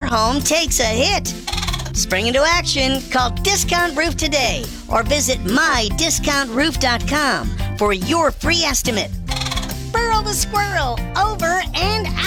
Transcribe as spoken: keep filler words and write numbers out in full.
home takes a hit. Spring into action. Call Discount Roof today or visit my discount roof dot com for your free estimate. Burl the squirrel, over and